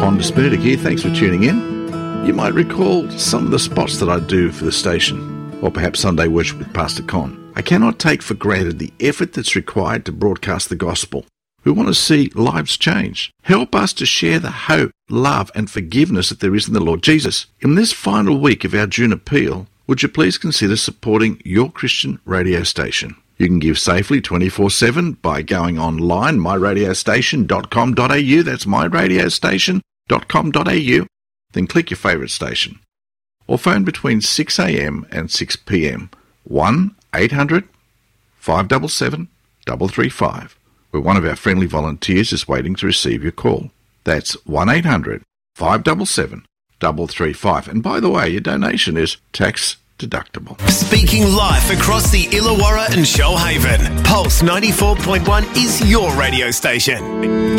Pondus Benedict here. Thanks for tuning in. You might recall some of the spots that I do for the station, or perhaps Sunday Worship with Pastor Con. I cannot take for granted the effort that's required to broadcast the gospel. We want to see lives change. Help us to share the hope, love and forgiveness that there is in the Lord Jesus. In this final week of our June appeal, would you please consider supporting your Christian radio station? You can give safely 24/7 by going online, myradiostation.com.au. That's myradiostation.com.au. Then click your favourite station. Or phone between 6 a.m. and 6 p.m. 1-800-577-335, where one of our friendly volunteers is waiting to receive your call. That's 1-800-577-335. And by the way, your donation is tax deductible. Speaking life across the Illawarra and Shoalhaven, Pulse 94.1 is your radio station.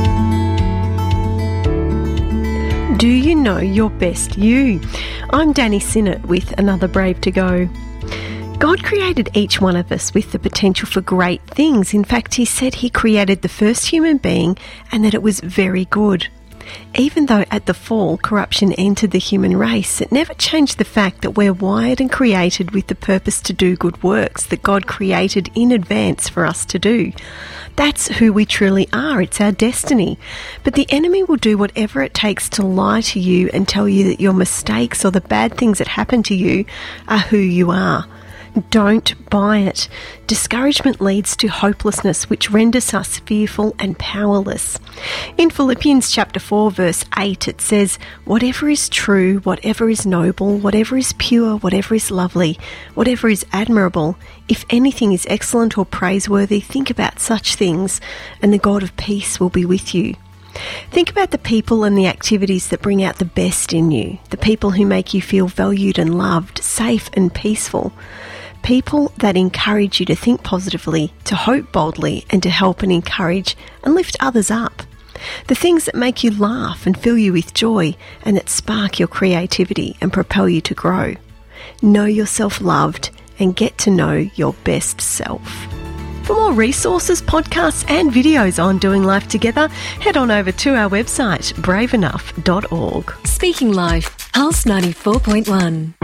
Do you know your best you? I'm Danny Sinnott with another Brave to Go. God created each one of us with the potential for great things. In fact, he said he created the first human being and that it was very good. Even though at the fall, corruption entered the human race, it never changed the fact that we're wired and created with the purpose to do good works that God created in advance for us to do. That's who we truly are. It's our destiny. But the enemy will do whatever it takes to lie to you and tell you that your mistakes or the bad things that happen to you are who you are. Don't buy it. Discouragement leads to hopelessness, which renders us fearful and powerless. In Philippians chapter 4, verse 8, it says, "Whatever is true, whatever is noble, whatever is pure, whatever is lovely, whatever is admirable, if anything is excellent or praiseworthy, think about such things, and the God of peace will be with you." Think about the people and the activities that bring out the best in you, the people who make you feel valued and loved, safe and peaceful. People that encourage you to think positively, to hope boldly, and to help and encourage and lift others up. The things that make you laugh and fill you with joy and that spark your creativity and propel you to grow. Know yourself loved and get to know your best self. For more resources, podcasts and videos on doing life together, head on over to our website, braveenough.org. Speaking Life, Pulse 94.1.